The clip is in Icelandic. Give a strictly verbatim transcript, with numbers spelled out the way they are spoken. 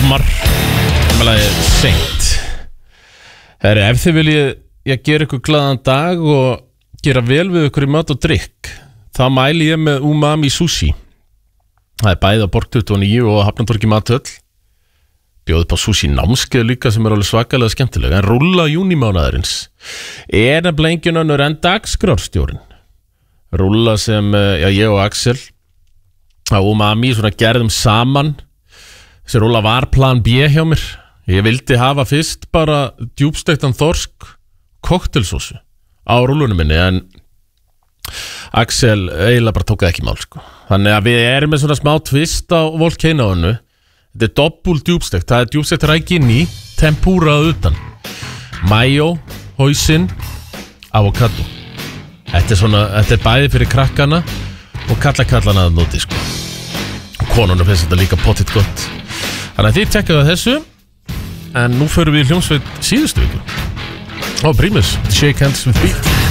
Ormar Umlaðið seint. Herri, ef þið viljið ég gera ykkur glaðan dag og gera vel við ykkur í mat og drykk, þá mæli ég með Umami Sushi. Það er bæði á Borg tuttugu og níu og Hafnartorgi Mathöll. Bjóði upp á sushi námskeið líka sem er alveg svakalega skemmtilega. En rúlla júnímánaðarins er nefnilega engin önnur en dagskrárstjórinn. Rúlla sem já, ég og Axel á Umami svona gerðum saman. Þessi rúlla var plan B hjá mér. Ég vildi hafa fyrst bara djúpsteiktan þorsk koktelsósu á rúllunum minni, en Axel eiginlega bara tók það ekki mál sko. Þannig að við erum með svona smá twist á volcanoinu. Þetta er doppul djúpsteikt. Það er djúpsteikt rækinn í, tempúrað utan, mayo, hausinn, avokado. Þetta er svona, þetta er bæði fyrir krakkana og kalla kallana að noti sko. Og konunum finnst þetta líka pottitt gott. Þannig að þið tekkaðu þessu. En nú förum við í hljómsveit síðustu viku. Ó, Primus, Shake Hands with Me.